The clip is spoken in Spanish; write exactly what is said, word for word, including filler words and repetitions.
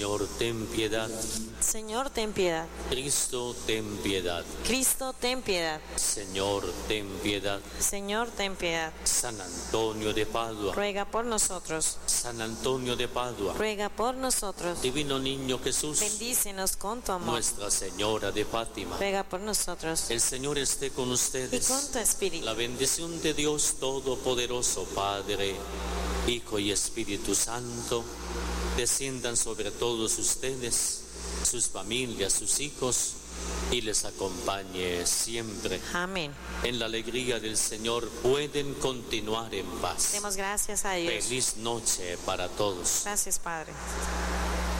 Señor, ten piedad. Señor, ten piedad. Cristo, ten piedad. Cristo, ten piedad. Señor, ten piedad. Señor, ten piedad. San Antonio de Padua. Ruega por nosotros. San Antonio de Padua. Ruega por nosotros. Divino Niño Jesús. Bendícenos con tu amor. Nuestra Señora de Fátima. Ruega por nosotros. El Señor esté con Y ustedes. con tu espíritu. La bendición de Dios Todopoderoso, Padre, Hijo y Espíritu Santo, desciendan sobre todos ustedes, sus familias, sus hijos, y les acompañe siempre. Amén. En la alegría del Señor pueden continuar en paz. Demos gracias a Dios. Feliz noche para todos. Gracias, Padre.